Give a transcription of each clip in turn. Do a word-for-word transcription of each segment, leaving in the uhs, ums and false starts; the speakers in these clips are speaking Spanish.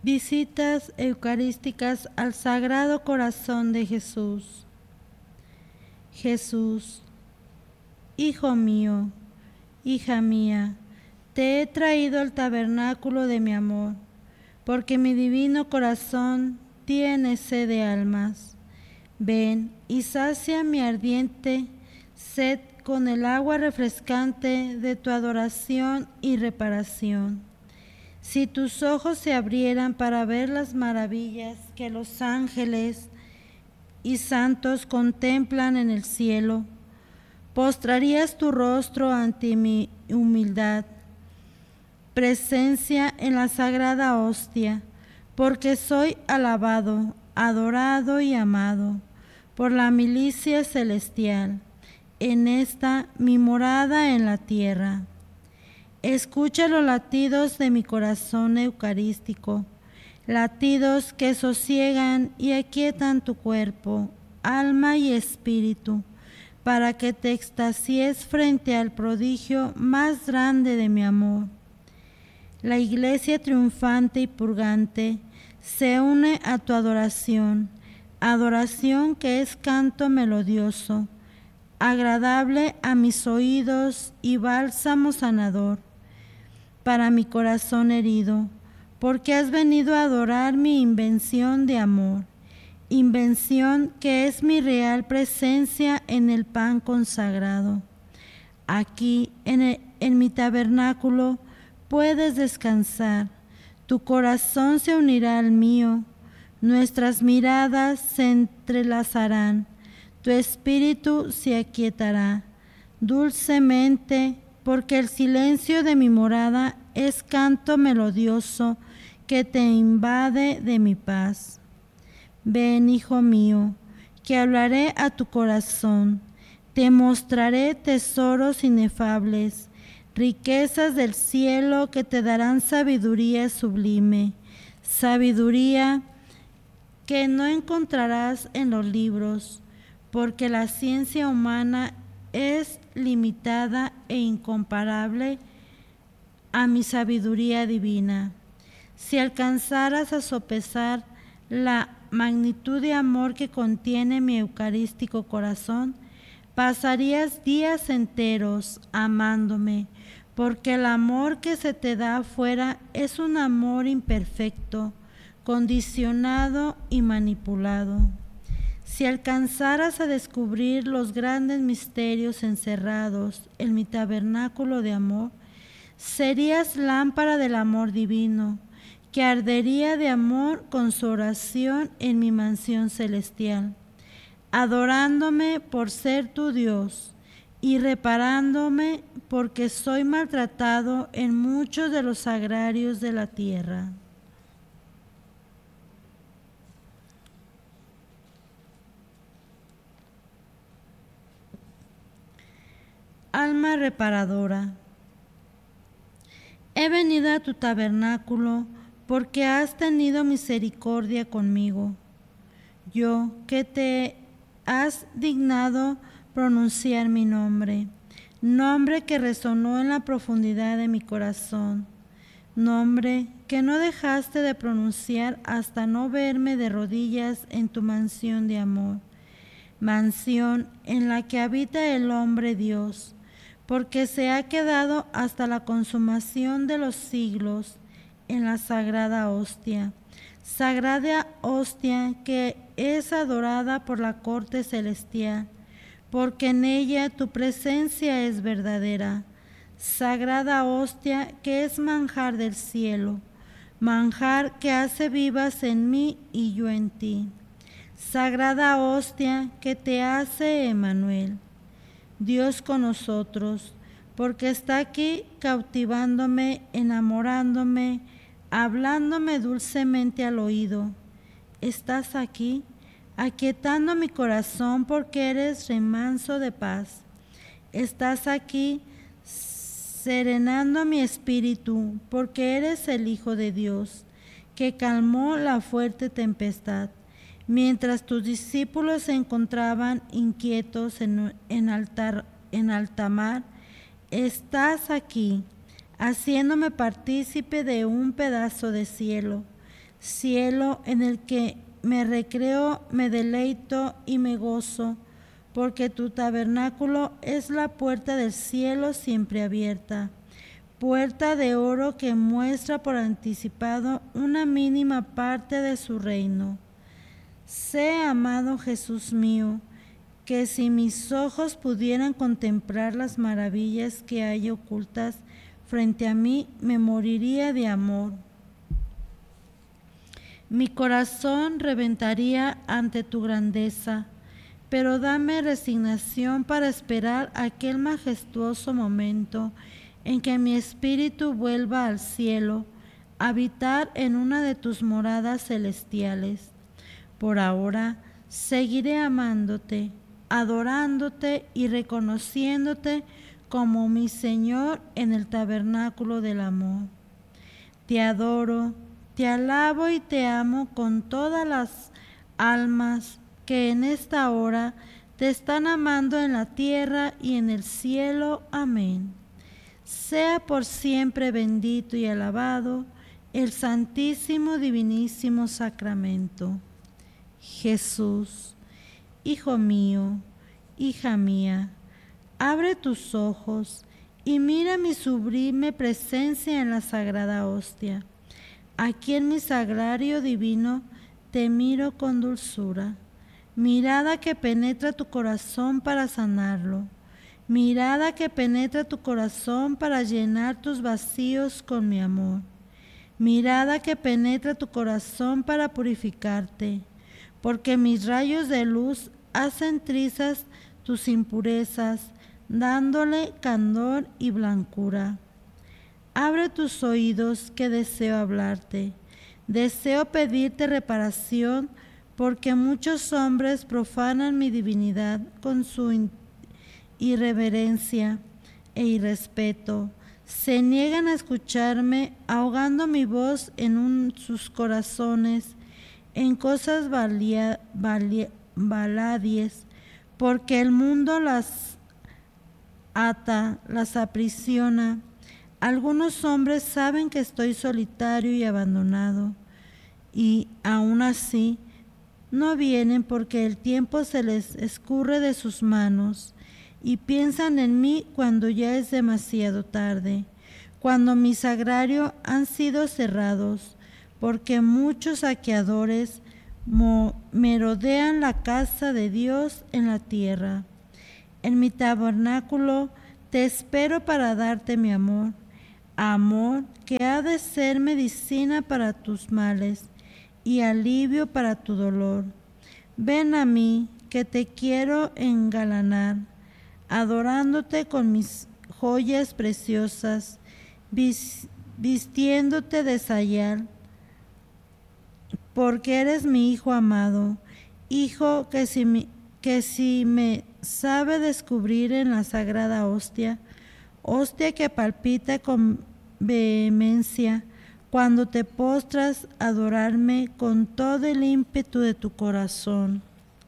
Visitas eucarísticas al Sagrado Corazón de Jesús. Jesús, Hijo mío, hija mía, te he traído al tabernáculo de mi amor, porque mi divino corazón tiene sed de almas. Ven y sacia mi ardiente sed con el agua refrescante de tu adoración y reparación. Si tus ojos se abrieran para ver las maravillas que los ángeles y santos contemplan en el cielo, postrarías tu rostro ante mi humildad, presencia en la sagrada hostia, porque soy alabado, adorado y amado por la milicia celestial, en esta mi morada en la tierra. Escucha los latidos de mi corazón eucarístico, latidos que sosiegan y aquietan tu cuerpo, alma y espíritu, para que te extasies frente al prodigio más grande de mi amor. La iglesia triunfante y purgante se une a tu adoración, adoración que es canto melodioso, agradable a mis oídos y bálsamo sanador para mi corazón herido, porque has venido a adorar mi invención de amor, invención que es mi real presencia en el pan consagrado. Aquí, en, el, en mi tabernáculo, puedes descansar, tu corazón se unirá al mío, nuestras miradas se entrelazarán, tu espíritu se aquietará dulcemente, porque el silencio de mi morada es canto melodioso que te invade de mi paz. Ven, hijo mío, que hablaré a tu corazón, te mostraré tesoros inefables, riquezas del cielo que te darán sabiduría sublime, sabiduría que no encontrarás en los libros, porque la ciencia humana es limitada e incomparable a mi sabiduría divina. Si alcanzaras a sopesar la magnitud de amor que contiene mi eucarístico corazón, pasarías días enteros amándome, porque el amor que se te da afuera es un amor imperfecto, condicionado y manipulado. Si alcanzaras a descubrir los grandes misterios encerrados en mi tabernáculo de amor, serías lámpara del amor divino, que ardería de amor con su oración en mi mansión celestial, adorándome por ser tu Dios y reparándome porque soy maltratado en muchos de los agrarios de la tierra. Alma reparadora, he venido a tu tabernáculo porque has tenido misericordia conmigo. Yo, que te has dignado pronunciar mi nombre, nombre que resonó en la profundidad de mi corazón, nombre que no dejaste de pronunciar hasta no verme de rodillas en tu mansión de amor, mansión en la que habita el hombre Dios, porque se ha quedado hasta la consumación de los siglos en la sagrada hostia, sagrada hostia que es adorada por la corte celestial, porque en ella tu presencia es verdadera, sagrada hostia que es manjar del cielo, manjar que hace vivas en mí y yo en ti, sagrada hostia que te hace Emmanuel, Dios con nosotros, porque está aquí cautivándome, enamorándome, hablándome dulcemente al oído. Estás aquí, aquietando mi corazón porque eres remanso de paz. Estás aquí, serenando mi espíritu porque eres el Hijo de Dios, que calmó la fuerte tempestad. Mientras tus discípulos se encontraban inquietos en, en, altar, en alta mar, estás aquí, haciéndome partícipe de un pedazo de cielo, cielo en el que me recreo, me deleito y me gozo, porque tu tabernáculo es la puerta del cielo siempre abierta, puerta de oro que muestra por anticipado una mínima parte de su reino. Sé, amado Jesús mío, que si mis ojos pudieran contemplar las maravillas que hay ocultas frente a mí, me moriría de amor. Mi corazón reventaría ante tu grandeza, pero dame resignación para esperar aquel majestuoso momento en que mi espíritu vuelva al cielo, a habitar en una de tus moradas celestiales. Por ahora seguiré amándote, adorándote y reconociéndote como mi Señor en el tabernáculo del amor. Te adoro, te alabo y te amo con todas las almas que en esta hora te están amando en la tierra y en el cielo. Amén. Sea por siempre bendito y alabado el Santísimo Divinísimo Sacramento. Jesús, Hijo mío, hija mía, abre tus ojos y mira mi sublime presencia en la sagrada hostia. Aquí en mi sagrario divino te miro con dulzura, mirada que penetra tu corazón para sanarlo, mirada que penetra tu corazón para llenar tus vacíos con mi amor, mirada que penetra tu corazón para purificarte, porque mis rayos de luz hacen trizas tus impurezas, dándole candor y blancura. Abre tus oídos que deseo hablarte, deseo pedirte reparación, porque muchos hombres profanan mi divinidad con su irreverencia e irrespeto, se niegan a escucharme, ahogando mi voz en un, sus corazones, en cosas valia, valia, baladies, porque el mundo las ata, las aprisiona. Algunos hombres saben que estoy solitario y abandonado, y aún así no vienen porque el tiempo se les escurre de sus manos, y piensan en mí cuando ya es demasiado tarde, cuando mis sagrarios han sido cerrados, porque muchos saqueadores merodean la casa de Dios en la tierra. En mi tabernáculo te espero para darte mi amor, amor que ha de ser medicina para tus males y alivio para tu dolor. Ven a mí, que te quiero engalanar, adorándote con mis joyas preciosas, vistiéndote de sayal, porque eres mi hijo amado, hijo que si, mi, que si me sabe descubrir en la sagrada hostia, hostia que palpita con vehemencia cuando te postras a adorarme con todo el ímpetu de tu corazón.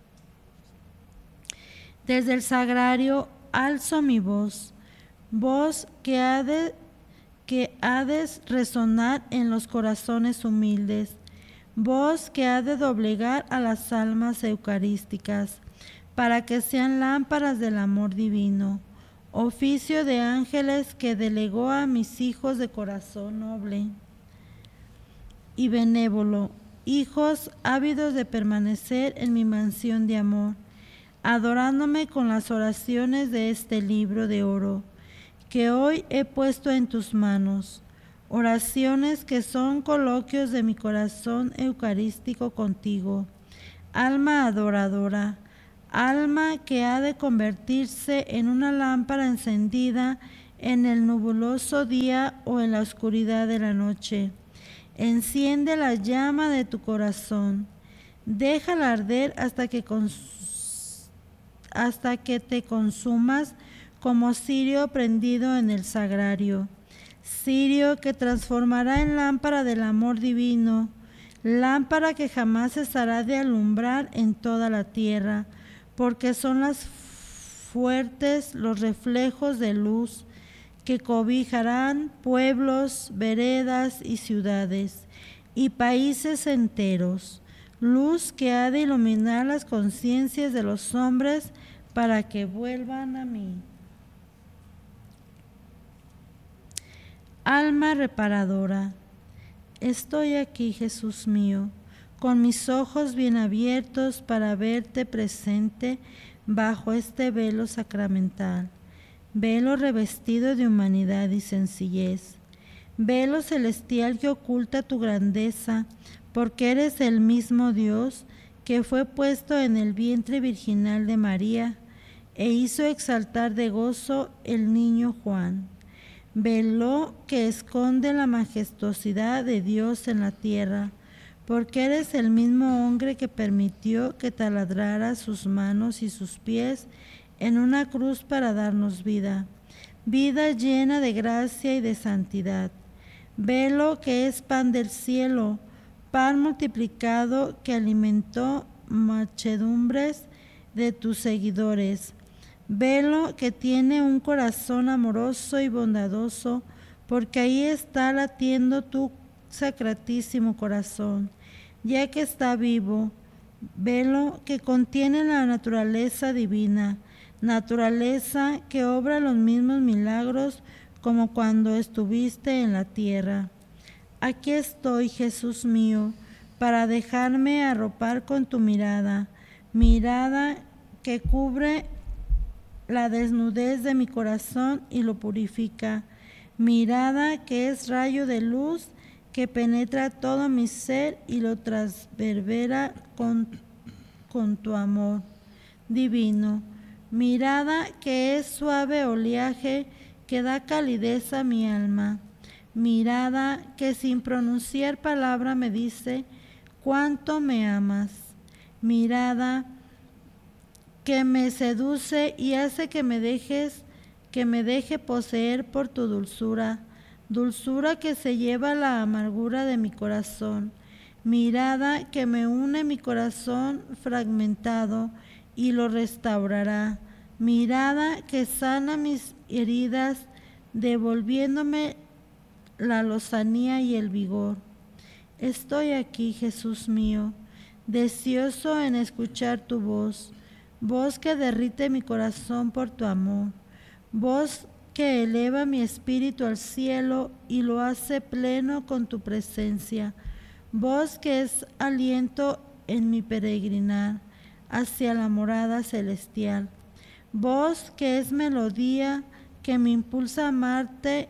Desde el sagrario alzo mi voz, voz que ha de, que ha de resonar en los corazones humildes, voz que ha de doblegar a las almas eucarísticas, para que sean lámparas del amor divino, oficio de ángeles que delegó a mis hijos de corazón noble y benévolo, hijos ávidos de permanecer en mi mansión de amor, adorándome con las oraciones de este libro de oro, que hoy he puesto en tus manos, oraciones que son coloquios de mi corazón eucarístico contigo, alma adoradora, alma que ha de convertirse en una lámpara encendida en el nubuloso día o en la oscuridad de la noche. Enciende la llama de tu corazón, déjala arder hasta que, cons- hasta que te consumas como cirio prendido en el sagrario, cirio que transformará en lámpara del amor divino, lámpara que jamás cesará de alumbrar en toda la tierra, porque son las fuertes los reflejos de luz que cobijarán pueblos, veredas y ciudades, y países enteros, luz que ha de iluminar las conciencias de los hombres para que vuelvan a mí. Alma reparadora, estoy aquí, Jesús mío, con mis ojos bien abiertos para verte presente bajo este velo sacramental, velo revestido de humanidad y sencillez, velo celestial que oculta tu grandeza, porque eres el mismo Dios que fue puesto en el vientre virginal de María e hizo exaltar de gozo el niño Juan. Velo que esconde la majestuosidad de Dios en la tierra, porque eres el mismo hombre que permitió que taladrara sus manos y sus pies en una cruz para darnos vida, vida llena de gracia y de santidad. Velo que es pan del cielo, pan multiplicado que alimentó muchedumbres de tus seguidores. Velo que tiene un corazón amoroso y bondadoso, porque ahí está latiendo tu sacratísimo corazón, ya que está vivo. Velo que contiene la naturaleza divina, naturaleza que obra los mismos milagros como cuando estuviste en la tierra. Aquí estoy, Jesús mío, para dejarme arropar con tu mirada, mirada que cubre la desnudez de mi corazón y lo purifica, mirada que es rayo de luz que penetra todo mi ser y lo transverbera con, con tu amor divino, mirada que es suave oleaje que da calidez a mi alma, mirada que sin pronunciar palabra me dice cuánto me amas, mirada que me seduce y hace que me dejes, que me deje poseer por tu dulzura, dulzura que se lleva la amargura de mi corazón, mirada que me une mi corazón fragmentado y lo restaurará, mirada que sana mis heridas, devolviéndome la lozanía y el vigor. Estoy aquí, Jesús mío, deseoso en escuchar tu voz, voz que derrite mi corazón por tu amor, voz que eleva mi espíritu al cielo y lo hace pleno con tu presencia, voz que es aliento en mi peregrinar hacia la morada celestial, voz que es melodía que me impulsa a amarte,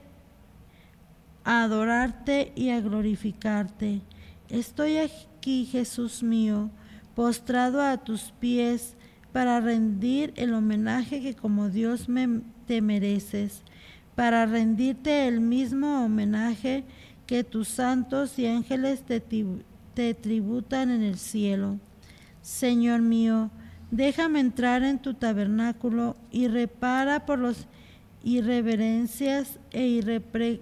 a adorarte y a glorificarte. Estoy aquí, Jesús mío, postrado a tus pies, para rendir el homenaje que como Dios me, te mereces, para rendirte el mismo homenaje que tus santos y ángeles te, te tributan en el cielo. Señor mío, déjame entrar en tu tabernáculo y repara por los irreverencias e irrepre,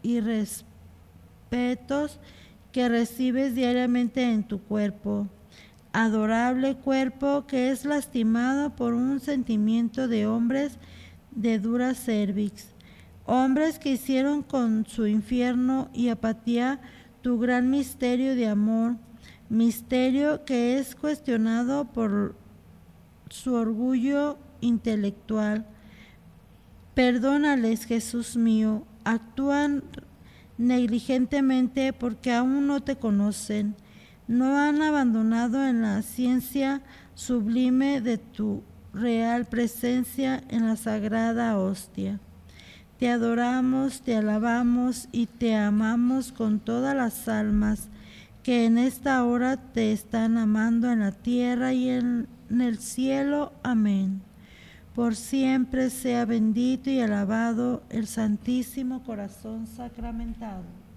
irrespetos que recibes diariamente en tu cuerpo. Adorable cuerpo que es lastimado por un sentimiento de hombres de dura cervix, hombres que hicieron con su infierno y apatía tu gran misterio de amor, misterio que es cuestionado por su orgullo intelectual. Perdónales, Jesús mío, actúan negligentemente porque aún no te conocen. No han abandonado en la ciencia sublime de tu real presencia en la sagrada hostia. Te adoramos, te alabamos y te amamos con todas las almas que en esta hora te están amando en la tierra y en, en el cielo. Amén. Por siempre sea bendito y alabado el Santísimo Corazón Sacramentado.